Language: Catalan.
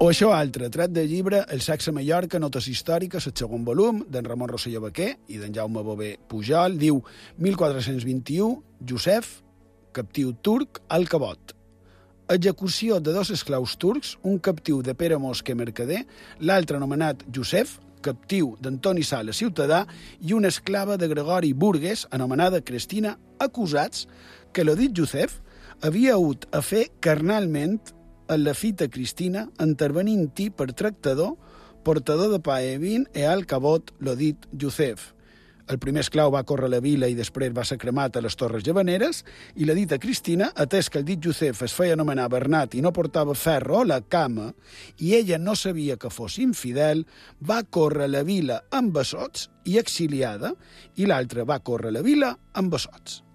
O això altre, tret del llibre El sexe a Mallorca, notes històriques, el segon volum, d'en Ramon Rosselló Baquer i d'en Jaume Bové Pujol, diu 1421, Josef, captiu turc, al Cabot. Execució de dos esclaus turcs, un captiu de Pere Mosque Mercader, l'altre anomenat Josef, captiu d'Antoni Sala Ciutadà, i una esclava de Gregori Burgues, anomenada Cristina, acusats que l'odit Josef havia hagut a fer carnalment en la fita Cristina, intervenint-hi per tractador, portador de pa i vin e al cabot l'odit Josef. El primer esclau va córrer a la vila i després va ser cremat a les Torres Llavaneres, i la dita Cristina, atès que el dit Josef es feia anomenar Bernat i no portava ferro a la cama, i ella no sabia que fos infidel, va córrer a la vila amb bessots i exiliada, i l'altra va córrer a la vila amb bessots.